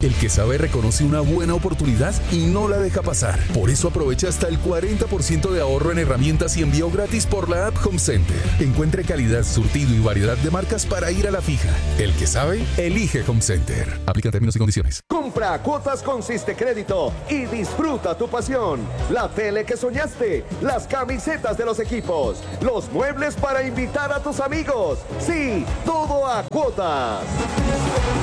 El que sabe reconoce una buena oportunidad y no la deja pasar. Por eso aprovecha hasta el 40% de ahorro en herramientas y envío gratis por la app Home Center. Encuentre calidad, surtido y variedad de marcas para ir a la fija. El que sabe, elige Home Center. Aplica términos y condiciones. Compra cuotas con Siste Crédito y disfruta tu pasión. La tele que soñaste, las camisetas de los equipos, los muebles para invitar a tus amigos. Sí, todo a cuotas.